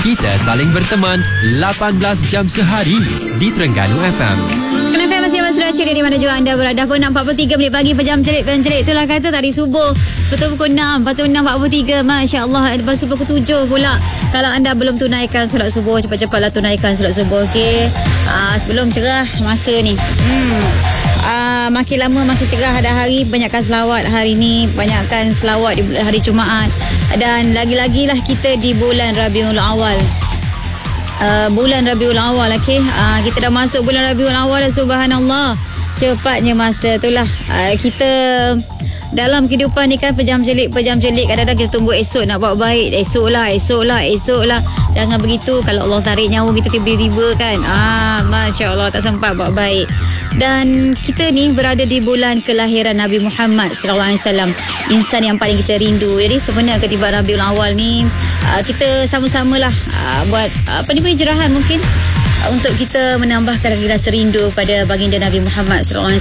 Kita saling berteman 18 jam sehari di Terengganu FM. Kena FM masih Mas Raja di mana juga anda berada. Pukul 6.43 minit pagi, pejam celik. Itulah kata tadi subuh. Betul pukul 6. Lepas tu 6.43. Masya Allah. Lepas tu pukul 7 pula. Kalau anda belum tunaikan solat subuh, cepat-cepatlah tunaikan solat subuh. Okey. Sebelum cerah masa ni. Makin lama makin cerah. Ada hari banyakkan selawat hari ni. Banyakkan selawat di hari Jumaat. Dan lagi-lagi lah kita di bulan Rabiul Awal. Bulan Rabiul Awal, okey. Kita dah masuk bulan Rabiul Awal dah, subhanallah. Cepatnya masa itulah. Kita dalam kehidupan ni kan pejam celik. Kadang-kadang kita tunggu esok nak buat baik. Esok lah. Jangan begitu. Kalau Allah tarik nyawa kita tiba-tiba kan. Masya Allah, tak sempat buat baik. Dan kita ni berada di bulan kelahiran Nabi Muhammad SAW, insan yang paling kita rindu. Jadi sebenarnya ketiba Rabiul Awal ni, kita sama-samalah buat penyerahan mungkin untuk kita menambahkan lagi rasa rindu pada baginda Nabi Muhammad SAW.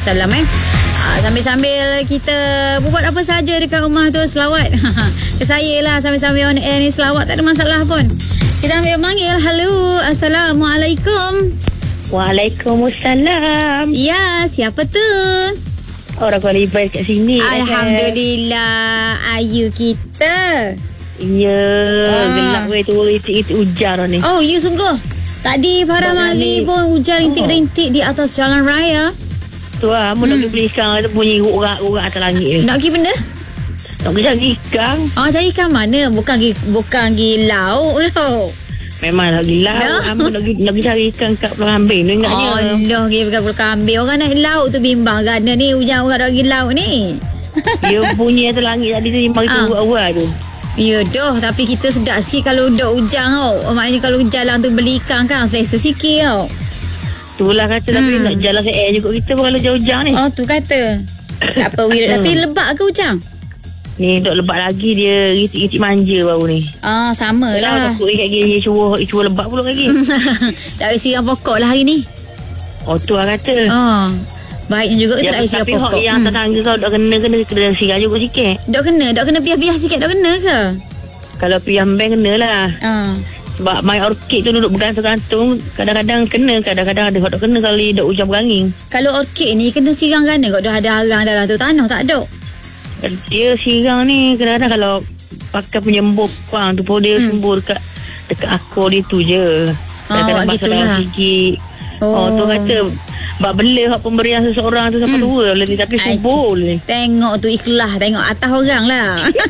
Sambil kita buat apa saja dekat rumah tu, selawat. Ke saya lah sambil-sambil on air ni selawat, tak ada masalah pun. Kita ambil manggil. Halo, Assalamualaikum. Waalaikumsalam. Ya, siapa tu? Orang Kuala kat sini. Alhamdulillah, ayu kita. Ya, gelap weh tu, rintik-rintik hujan ni. Oh, you sungguh. Tadi Farah mari pun hujan rintik-rintik di atas jalan raya. Tu lah, mu nak pergi beli ikan, bunyi urat-urat atas langit. Nak pergi benda? Nak pergi cari ikan. Cari ikan mana? Bukan pergi laut tau. Memang nak pergi laut. Mu nak pergi cari ikan kat Pulau Kambing tu ingatnya. Allah, pergi Pulau Kambing. Orang naik laut tu bimbang kan ni, hujan orang nak pergi laut ni. Ya, bunyi atas langit tadi tu memang itu urat-urat tu. Ya dah, tapi kita sedap sikit kalau duduk hujan tau. Maknanya kalau jalan tu beli ikan kan, selesa sikit tau. Itulah kata, tapi nak jalan se-air juga kita pun kalau hujan ni. Oh, tu kata. Tak apa, tapi lebat ke hujan? Ni duk lebat lagi, dia rintik-rintik manja baru ni. Sama lah. Takut kat gini cuba lebat pula lagi. Tak boleh siram pokok lah hari ni. Oh, tu lah kata. Baiknya juga kita tak siram pokok. Tapi yang tetangga kau duk kena siram juga sikit. Duk kena biar-biar sikit, duk kena ke? Kalau piah bank kena lah. Sebab main orkid tu duduk bergantung-gantung, kadang-kadang kena, kadang-kadang ada duk kena kalau duk hujan berangin. Kalau orkid ni kena siram kan? Kau dah ada arang dalam tu tanah tak ada. Dia siram ni kadang-kadang kalau pakai penyembur kuang tu pun dia sembur dekat akor dia tu je. Kadang-kadang masuk dalam gigi. Tu kata bak bela hak pemberian seseorang tu sampai tua boleh, tapi subur ni. Tengok tu ikhlas, tengok atas orang lah.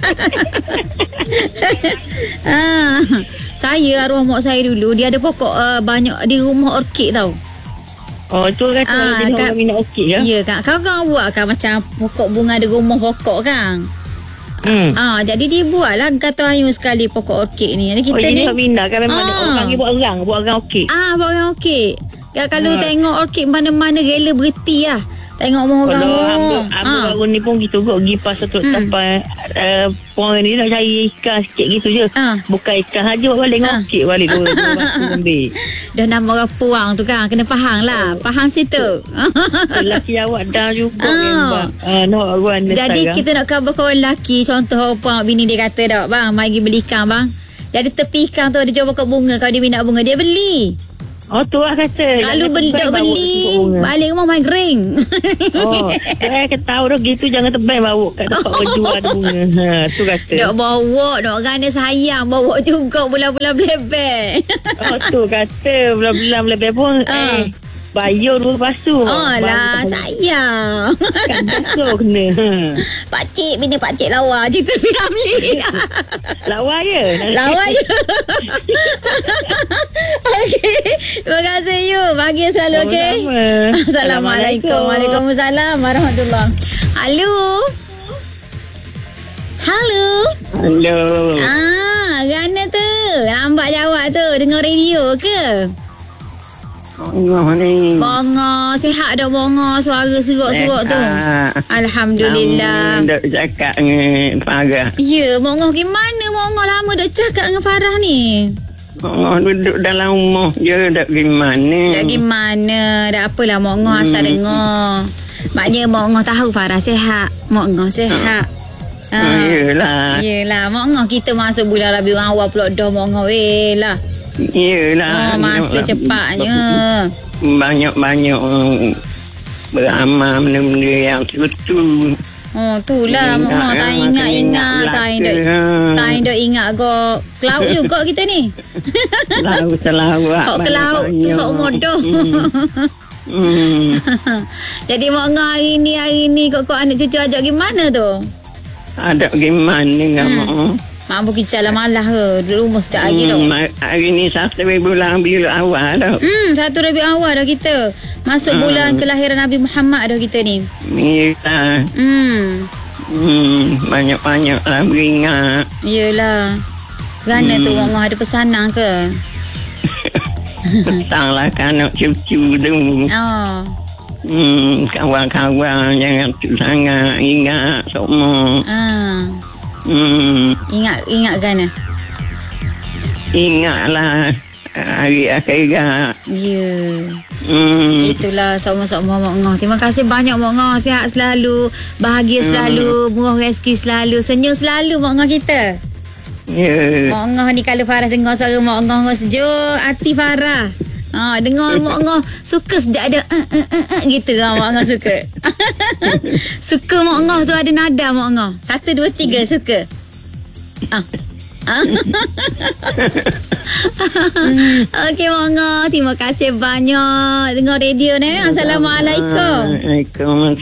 Saya arwah mak saya dulu, dia ada pokok banyak di rumah orkid tau. Oh, tu kata dia orang minat orkid ke? Ya kan, kau buat kan macam pokok bunga ada rumah pokok kan. Jadi dia buat lah kata ayu sekali pokok orkid ni. Jadi kita ni minat kan, memang ada orang ni buat orang orkid. Buat orang orkid. Kalau tengok orkid mana-mana rela berhenti lah. Tengok orang. Kalau baru ni pun gitu kot, pergi pas satu sampai poin ni nak cari ikan sikit gitu je. Bukan ikan saja, buat balik orkid balik tu. Dah nama orang puang tu kan, kena faham lah. Faham situ. Lelaki awak dah juga memang. Jadi kita nak cover kawan lelaki. Contoh orang puang bini dia kata tak, bang mari beli ikan bang. Jadi tepi ikan tu ada jual pokok bunga. Kalau dia minat bunga, dia beli. Oh, tu lah kata. Kalau beli balik rumah main kering. Saya tahu dah gitu, jangan tebal bawa kat tempat berjual ada bunga. Tu kata. Nak bawa, nak orang sayang, bawa juga bulan-bulan belebek. Tu kata, bulan-bulan belebek pun bayar dulu lepas tu. Lah, sayang. Kan basuh kena. Pakcik, bini pakcik lawa cerita Ramli. Lawa je. Okey. Terima kasih you. Bahagia selalu, okey? Assalamualaikum. Waalaikumsalam warahmatullahi. Halo. Gana tu. Lambat jawab tu. Dengar radio ke? Bongo. Sihat dah bongo. Suara serok-serok tu. Alhamdulillah. Duk cakap dengan Farah. Ya, bongo gimana? Bongo lama duk cakap dengan Farah ni. Duduk dalam rumah je. Dak gimana. Dak apalah bongo asal dengar. Maknanya bongo tahu Farah sihat. Bongo sihat. Yelah. Yelah, mak ngah kita masuk bulan Rabiul Awal pula dah mak ngah weh lah. Yelah. Masa cepatnya. Banyak-banyak beramal benda-benda yang tertentu. Itulah mak tak ingat. Tak ingat go. Kelaut juga kita ni. Selalu. Kok kelaut tu sok modoh. Jadi mak ngah hari ni kok anak cucu ajak gimana tu? Ada gimana dengan mak? Mak berkicau lah malah ke. Duduk rumah sejak hari tu. Hari ni 1 bulan Rabiul Awal dah. 1 Rabiul Awal dah kita. Masuk bulan kelahiran Nabi Muhammad dah kita ni. Yelah. Banyak-banyak lah beringat. Yelah. Kerana tu mak ngah ada pesanan ke? Petang lah kan nak cucu tu. Kawan-kawan jangan tu sangat ingat semua. Ingat kan? Ingatlah hari akhirat. Ya. Itulah sama-sama Mak Ngah. Terima kasih banyak Mak Ngah. Sihat selalu, bahagia selalu, murah rezeki selalu, senyum selalu Mak Ngah kita. Mak Ngah ni kalau Farah dengar suara Mak Ngah sejuk hati Farah. Dengar Mak Ngah suka sejak ada gitu lah Mak Ngah suka. Suka Mak Ngah tu ada nada Mak Ngah. 1, 2, 3 suka. Okey Mak Ngah, terima kasih banyak dengar radio ni. Assalamualaikum. Waalaikumsalam.